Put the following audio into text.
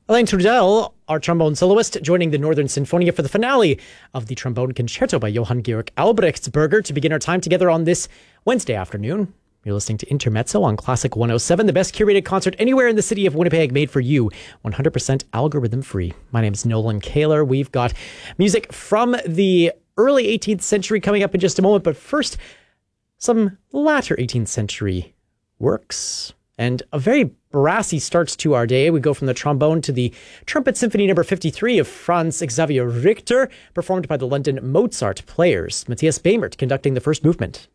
Alain Trudel, our trombone soloist, joining the Northern Sinfonia for the finale of the Trombone Concerto by Johann Georg Albrechtsberger to begin our time together on this Wednesday afternoon. You're listening to Intermezzo on Classic 107, the best curated concert anywhere in the city of Winnipeg, made for you, 100% algorithm free. My name is Nolan Kaler. We've got music from the early 18th century coming up in just a moment, but first, some latter 18th century works. And a very brassy start to our day. We go from the trombone to the Trumpet Symphony No. 53 of Franz Xavier Richter, performed by the London Mozart Players. Matthias Bamert conducting the first movement.